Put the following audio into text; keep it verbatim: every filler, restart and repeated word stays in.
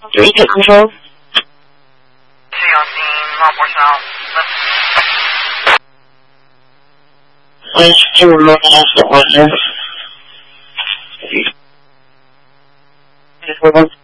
three, take control. Two on scene, law personnel. Please do remove the accident witness. Just one.